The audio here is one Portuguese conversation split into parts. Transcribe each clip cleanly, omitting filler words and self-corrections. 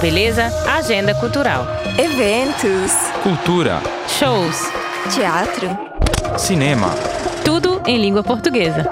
Beleza, agenda cultural. Eventos, Cultura, Shows. teatro. cinema. Tudo em língua portuguesa.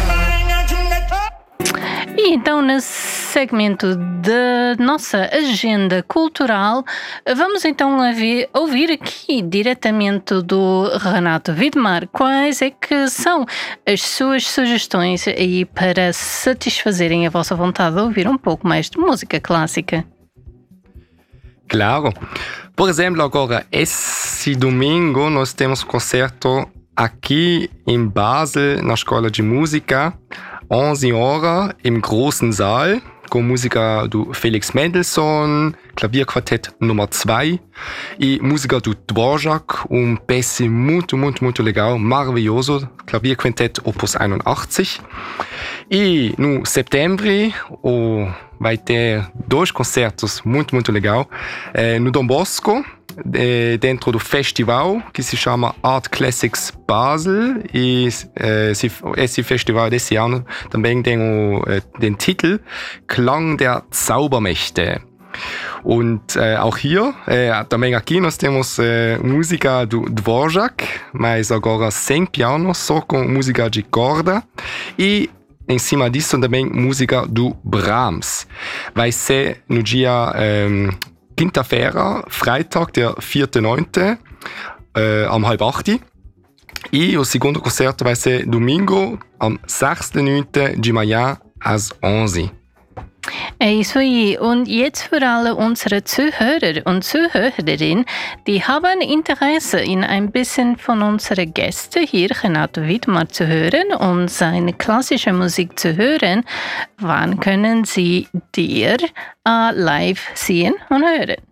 E então, nesse segmento da nossa agenda cultural, vamos então ouvir aqui diretamente do Renato Widmar quais é que são as suas sugestões aí para satisfazerem a vossa vontade de ouvir um pouco mais de música clássica. Claro. Por exemplo, agora, esse domingo nós temos um concerto aqui em Basel, na Escola de Música, 11 horas, im großen Saal, com música do Felix Mendelssohn, Klavierquartett Nummer 2 e música do Dvorak, peça muito legal, maravilhoso, Klavierquartett Opus 81. E no setembro vai ter 2 concertos muito legal, no Dom Bosco, dentro do festival que se chama Art Classics Basel, e esse festival desse ano também tem den Titel Klang der Zaubermächte. Und auch hier, também aqui nós temos música do Dvorak, mas agora sem piano, só com música de corda, e em cima disso também música do Brahms. Vai ser no dia quinta-feira, Freitag, der 4.9., am 7:30. E o segundo concerto vai ser domingo, am 6.9. de manhã, às 11. É isso aí. Und jetzt für alle unsere Zuhörer und Zuhörerinnen, die haben Interesse, in ein bisschen von unseren Gästen hier, Renato Widmar, zu hören und seine klassische Musik zu hören. Wann können sie dir live sehen und hören?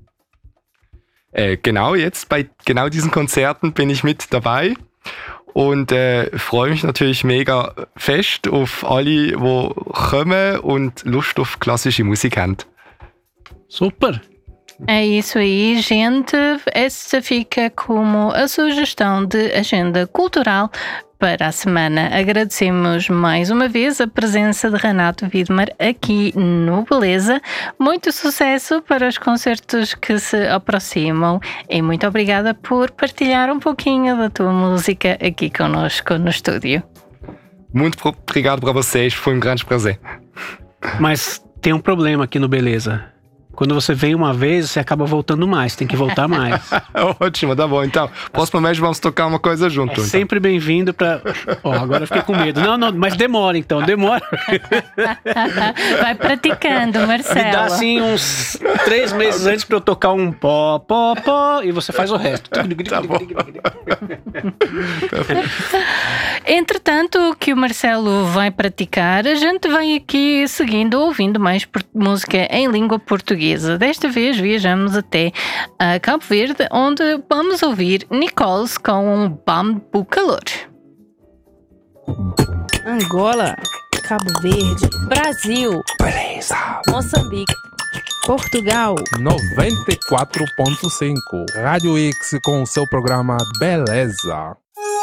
Genau, jetzt bei genau diesen Konzerten bin ich mit dabei. Und freue mich natürlich mega fest auf alle, die kommen und Lust auf klassische Musik haben. Super! É isso aí, gente. Essa fica como a sugestão de agenda cultural para a semana. Agradecemos mais uma vez a presença de Renato Widmar aqui no Beleza. Muito sucesso para os concertos que se aproximam e muito obrigada por partilhar um pouquinho da tua música aqui conosco no estúdio. Muito obrigado para vocês, foi um grande prazer. Mas tem um problema aqui no Beleza. Quando você vem uma vez, você acaba voltando mais. Tem que voltar mais. Ótimo, tá bom. Então, próximo mês vamos tocar uma coisa junto. É sempre bem-vindo pra... agora eu fiquei com medo. Não, mas demora então, demora. Vai praticando, Marcelo. Me dá assim uns 3 meses antes pra eu tocar um pó, e você faz o resto. Tá bom. Entretanto, que o Marcelo vai praticar, a gente vai aqui seguindo, ouvindo mais música em língua portuguesa. Desta vez viajamos até Cabo Verde, onde vamos ouvir Nicoles com Bambu Calor. Angola, Cabo Verde, Brasil, Beleza. Moçambique, Portugal, 94.5 Rádio X com o seu programa Beleza.